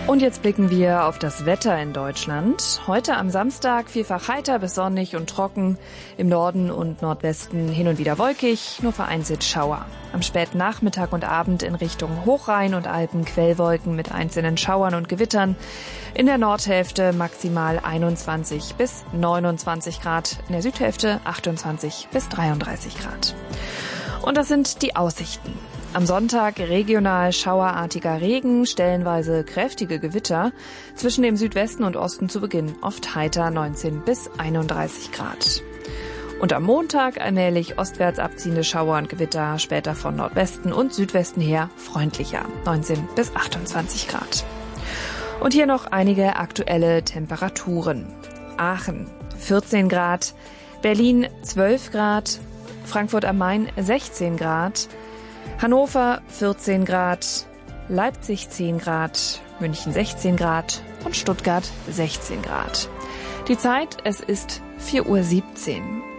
Und jetzt blicken wir auf das Wetter in Deutschland. Heute am Samstag vielfach heiter bis sonnig und trocken. Im Norden und Nordwesten hin und wieder wolkig, nur vereinzelt Schauer. Am späten Nachmittag und Abend in Richtung Hochrhein und Alpen Quellwolken mit einzelnen Schauern und Gewittern. In der Nordhälfte maximal 21 bis 29 Grad, in der Südhälfte 28 bis 33 Grad. Und das sind die Aussichten. Am Sonntag regional schauerartiger Regen, stellenweise kräftige Gewitter. Zwischen dem Südwesten und Osten zu Beginn oft heiter 19 bis 31 Grad. Und am Montag allmählich ostwärts abziehende Schauer und Gewitter, später von Nordwesten und Südwesten her freundlicher 19 bis 28 Grad. Und hier noch einige aktuelle Temperaturen. Aachen 14 Grad, Berlin 12 Grad, Frankfurt am Main 16 Grad, Hannover 14 Grad, Leipzig 10 Grad, München 16 Grad und Stuttgart 16 Grad. Die Zeit, es ist 4:17 Uhr.